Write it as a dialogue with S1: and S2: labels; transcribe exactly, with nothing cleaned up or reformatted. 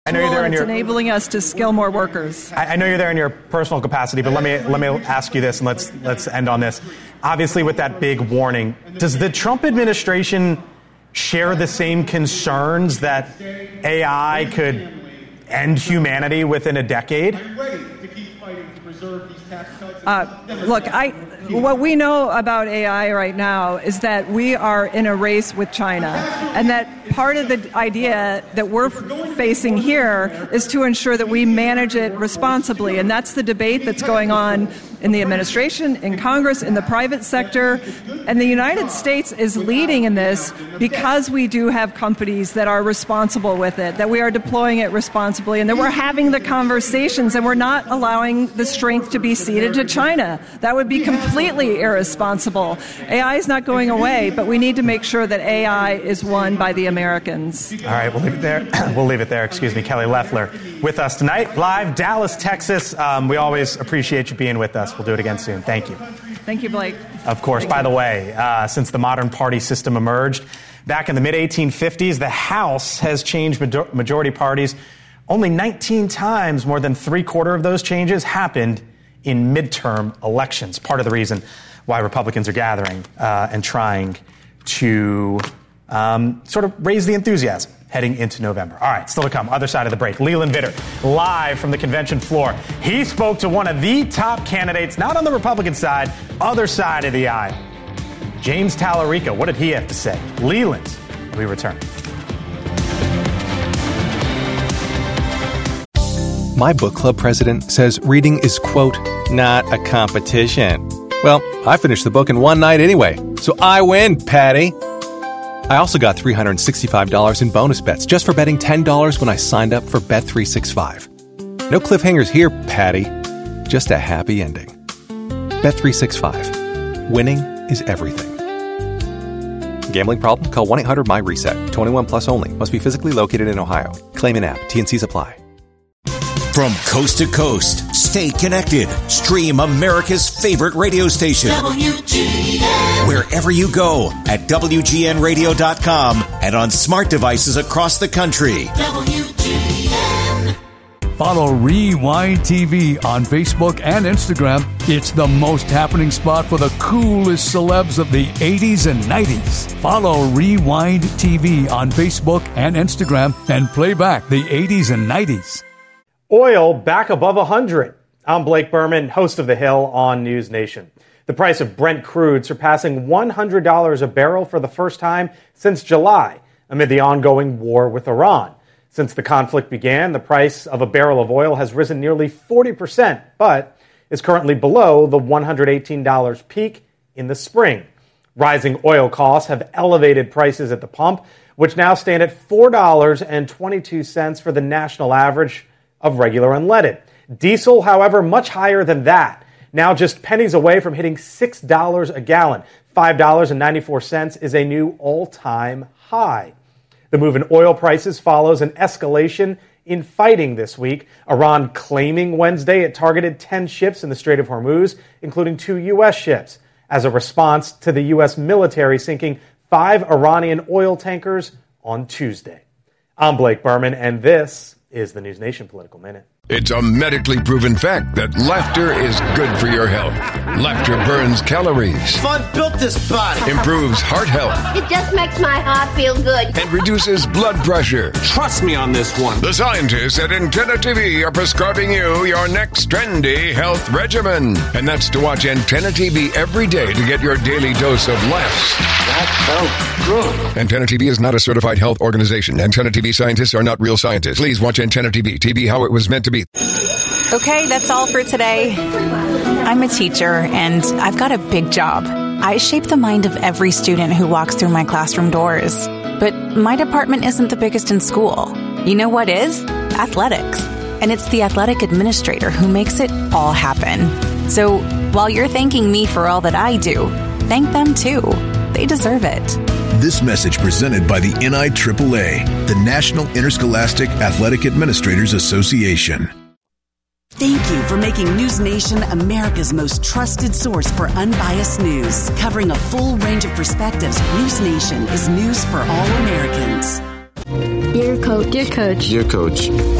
S1: I know you're there in
S2: it's
S1: your,
S2: enabling us to skill more workers.
S1: I, I know you're there in your personal capacity, but let me let me ask you this, and let's let's end on this. Obviously, with that big warning, does the Trump administration share the same concerns that A I could end humanity within a decade?
S2: Uh, look, I what we know about A I right now is that we are in a race with China, and that part of the idea that we're facing here is to ensure that we manage it responsibly, and that's the debate that's going on in the administration, in Congress, in the private sector, and the United States is leading in this because we do have companies that are responsible with it, that we are deploying it responsibly, and that we're having the conversations, and we're not allowing the strength to be ceded to China. That would be completely irresponsible. A I is not going away, but we need to make sure that A I is won by the Americans.
S1: All right, we'll leave it there. we'll leave it there. Excuse me, Kelly Loeffler with us tonight, live Dallas, Texas. Um, we always appreciate you being with us. We'll do it again soon. Thank you.
S2: Thank you, Blake.
S1: Of course.
S2: Thank
S1: by
S2: you.
S1: the way, uh, since the modern party system emerged back in the mid eighteen fifties, the House has changed majority parties only nineteen times. More than three quarter of those changes happened in midterm elections. Part of the reason why Republicans are gathering uh, and trying to um, sort of raise the enthusiasm heading into November. All right, still to come. Other side of the break. Leland Vitter, live from the convention floor. He spoke to one of the top candidates, not on the Republican side, other side of the aisle. James Tallarico. What did he have to say? Leland, we return.
S3: My book club president says reading is, quote, not a competition. Well, I finished the book in one night anyway, so I win, Patty. I also got three hundred sixty-five dollars in bonus bets just for betting ten dollars when I signed up for Bet three sixty-five. No cliffhangers here, Patty. Just a happy ending. Bet three sixty-five. Winning is everything. Gambling problem? Call one eight hundred M Y reset. twenty-one plus only. Must be physically located in Ohio. Claim in app. T N Cs apply.
S4: From coast to coast, stay connected. Stream America's favorite radio station. W G N. Wherever you go at W G N radio dot com and on smart devices across the country. W G N.
S5: Follow Rewind T V on Facebook and Instagram. It's the most happening spot for the coolest celebs of the eighties and nineties. Follow Rewind T V on Facebook and Instagram and play back the eighties and nineties.
S1: Oil back above one hundred. I'm Blake Berman, host of The Hill on News Nation. The price of Brent crude surpassing one hundred dollars a barrel for the first time since July, amid the ongoing war with Iran. Since the conflict began, the price of a barrel of oil has risen nearly forty percent, but is currently below the one hundred eighteen dollars peak in the spring. Rising oil costs have elevated prices at the pump, which now stand at four dollars and twenty-two cents for the national average of regular unleaded. Diesel, however, much higher than that, now just pennies away from hitting six dollars a gallon. five dollars and ninety-four cents is a new all-time high. The move in oil prices follows an escalation in fighting this week. Iran claiming Wednesday it targeted ten ships in the Strait of Hormuz, including two U S ships, as a response to the U S military sinking five Iranian oil tankers on Tuesday. I'm Blake Berman, and this is the News Nation Political Minute.
S6: It's a medically proven fact that laughter is good for your health. Laughter burns calories.
S7: Fun built this body.
S6: Improves heart health.
S8: It just makes my heart feel good.
S6: And reduces blood pressure.
S7: Trust me on this one.
S6: The scientists at Antenna T V are prescribing you your next trendy health regimen. And that's to watch Antenna T V every day to get your daily dose of laughs.
S7: That felt good.
S6: Antenna T V is not a certified health organization. Antenna T V scientists are not real scientists. Please watch Antenna T V. T V how it was meant to be.
S9: Okay, that's all for today. I'm a teacher, and I've got a big job. I shape the mind of every student who walks through my classroom doors. But my department isn't the biggest in school. You know what is? Athletics. And it's the athletic administrator who makes it all happen. So while you're thanking me for all that I do, thank them too. They deserve it.
S10: This message presented by the N I triple A, the National Interscholastic Athletic Administrators Association.
S11: Thank you for making News Nation America's most trusted source for unbiased news. Covering a full range of perspectives, News Nation is news for all Americans.
S12: Dear Coach. Dear Coach.
S13: Dear Coach.